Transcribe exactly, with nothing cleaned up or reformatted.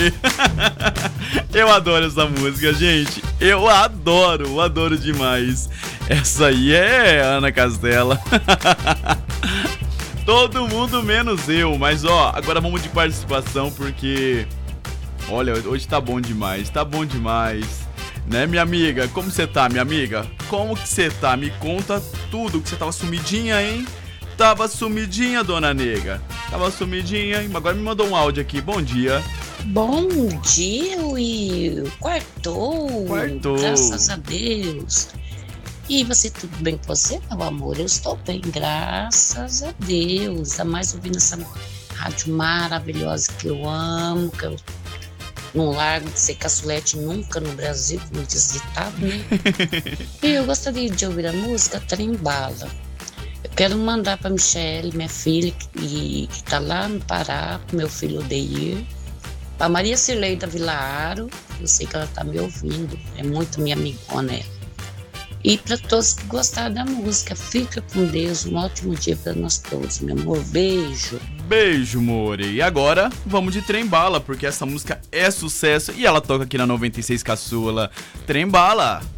More. Eu adoro essa música, gente. Eu adoro, adoro demais. Essa aí é Ana Castela. Todo mundo menos eu. Mas ó, agora vamos de participação porque... Olha, hoje tá bom demais, tá bom demais. Né, minha amiga? Como você tá, minha amiga? Como que você tá? Me conta tudo, que você tava sumidinha, hein? Tava sumidinha, dona nega. Tava sumidinha, hein? Agora me mandou um áudio aqui. Bom dia. Bom dia, Will. Quartou. Quartou. Graças a Deus. E você, tudo bem com você, meu amor? Eu estou bem, graças a Deus. Ainda mais ouvindo essa rádio maravilhosa que eu amo, que eu não largo de ser caçulete nunca no Brasil, como diz ditado, né? E eu gostaria de ouvir a música Trem Bala. Eu quero mandar para Michele, minha filha, que, que tá lá no Pará, pro meu filho Odeir, para Maria Cirleida Vilaro, eu sei que ela tá me ouvindo, é muito minha amigona ela. E para todos que gostaram da música, fica com Deus, um ótimo dia para nós todos, meu amor, beijo. Beijo, More. E agora, vamos de Trem Bala, porque essa música é sucesso e ela toca aqui na noventa e seis Caçula. Trem Bala.